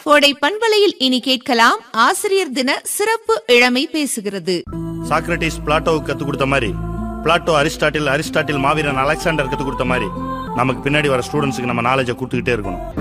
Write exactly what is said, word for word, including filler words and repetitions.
கோடை பண்பலையில் இனி கேட்கலாம் ஆசிரியர் தின சிறப்பு இளமை பேசுகிறது. சாக்ரட்டிஸ் பிளாட்டோவுக்கு கத்து கொடுத்த மாதிரி, பிளாட்டோ அரிஸ்டாட்டில், அரிஸ்டாட்டில் மாவீரன் அலெக்சாண்டர் கத்து கொடுத்த மாதிரி நமக்கு பின்னாடி வர ஸ்டூடெண்ட்ஸுக்கு நம்ம நாலேஜை கொடுத்துக்கிட்டே இருக்கணும்.